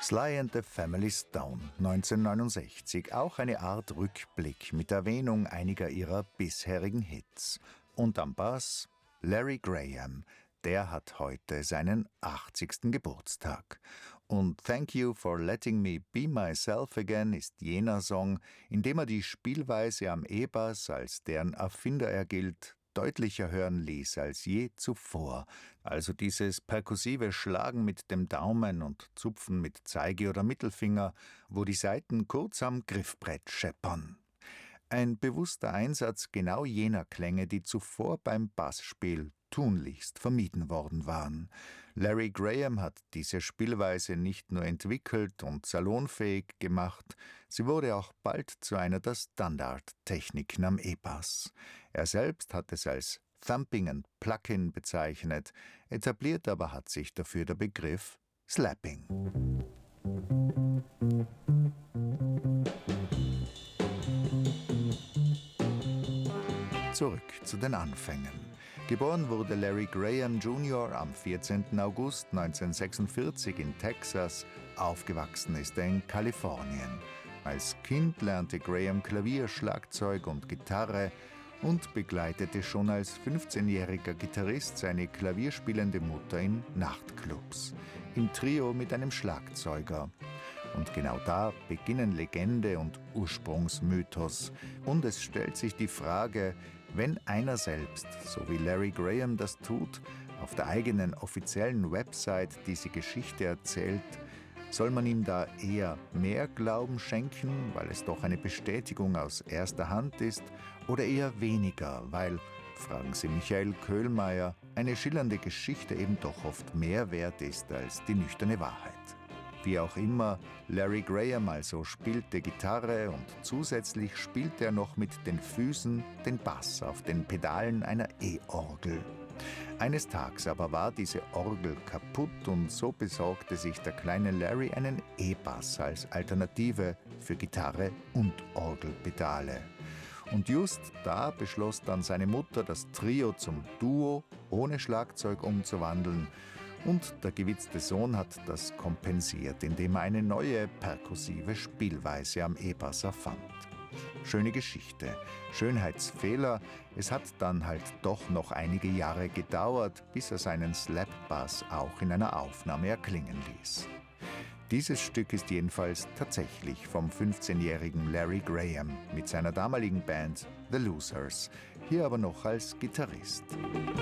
Sly and the Family Stone, 1969, auch eine Art Rückblick mit Erwähnung einiger ihrer bisherigen Hits. Und am Bass Larry Graham, der hat heute seinen 80. Geburtstag. Und Thank You for Letting Me Be Myself Again ist jener Song, in dem er die Spielweise am E-Bass, als deren Erfinder er gilt, deutlicher hören ließ als je zuvor, also dieses perkussive Schlagen mit dem Daumen und Zupfen mit Zeige- oder Mittelfinger, wo die Saiten kurz am Griffbrett scheppern. Ein bewusster Einsatz genau jener Klänge, die zuvor beim Bassspiel tunlichst vermieden worden waren. Larry Graham hat diese Spielweise nicht nur entwickelt und salonfähig gemacht, sie wurde auch bald zu einer der Standardtechniken am E-Bass. Er selbst hat es als Thumping and Plucking bezeichnet, etabliert aber hat sich dafür der Begriff Slapping. Zurück zu den Anfängen. Geboren wurde Larry Graham Jr. am 14. August 1946 in Texas. Aufgewachsen ist er in Kalifornien. Als Kind lernte Graham Klavier, Schlagzeug und Gitarre und begleitete schon als 15-jähriger Gitarrist seine klavierspielende Mutter in Nachtclubs, im Trio mit einem Schlagzeuger. Und genau da beginnen Legende und Ursprungsmythos. Und es stellt sich die Frage, wenn einer selbst, so wie Larry Graham das tut, auf der eigenen offiziellen Website diese Geschichte erzählt, soll man ihm da eher mehr Glauben schenken, weil es doch eine Bestätigung aus erster Hand ist, oder eher weniger, weil, fragen Sie Michael Köhlmeier, eine schillernde Geschichte eben doch oft mehr wert ist als die nüchterne Wahrheit. Wie auch immer, Larry Graham also spielte Gitarre und zusätzlich spielte er noch mit den Füßen den Bass auf den Pedalen einer E-Orgel. Eines Tages aber war diese Orgel kaputt und so besorgte sich der kleine Larry einen E-Bass als Alternative für Gitarre und Orgelpedale. Und just da beschloss dann seine Mutter, das Trio zum Duo ohne Schlagzeug umzuwandeln. Und der gewitzte Sohn hat das kompensiert, indem er eine neue perkussive Spielweise am E-Bass erfand. Schöne Geschichte, Schönheitsfehler, es hat dann halt doch noch einige Jahre gedauert, bis er seinen Slap-Bass auch in einer Aufnahme erklingen ließ. Dieses Stück ist jedenfalls tatsächlich vom 15-jährigen Larry Graham mit seiner damaligen Band The Losers, hier aber noch als Gitarrist.